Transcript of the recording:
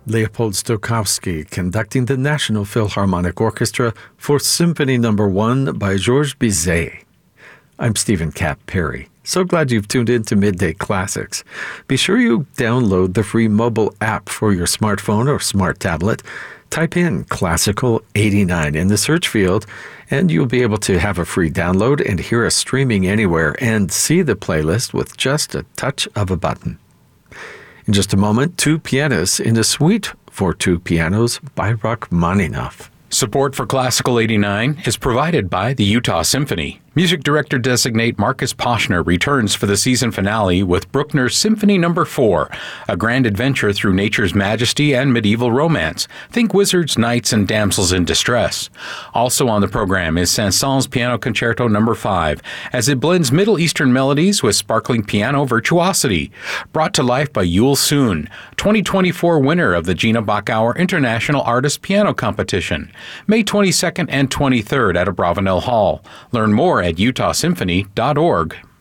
Leopold Stokowski conducting the National Philharmonic Orchestra for Symphony No. 1 by Georges Bizet. I'm Stephen Cap Perry. So glad you've tuned in to Midday Classics. Be sure you download the free mobile app for your smartphone or smart tablet. Type in Classical 89 in the search field, and you'll be able to have a free download and hear us streaming anywhere and see the playlist with just a touch of a button. In just a moment, two pianists in a suite for two pianos by Rachmaninoff. Support for Classical 89 is provided by the Utah Symphony. Music Director Designate Marcus Poshner returns for the season finale with Bruckner's Symphony No. 4, a grand adventure through nature's majesty and medieval romance. Think wizards, knights, and damsels in distress. Also on the program is Saint-Saëns Piano Concerto No. 5, as it blends Middle Eastern melodies with sparkling piano virtuosity. Brought to life by Yul Soon, 2024 winner of the Gina Bachauer International Artist Piano Competition, May 22nd and 23rd at Abravanel Hall. Learn more at utahsymphony.org.